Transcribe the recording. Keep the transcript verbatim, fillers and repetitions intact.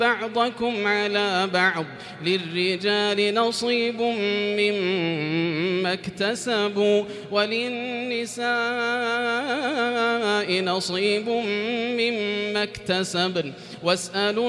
بعضكم على بعض للرجال نصيب مما اكتسبوا وللنساء نصيب مما اكتسبن واسألوا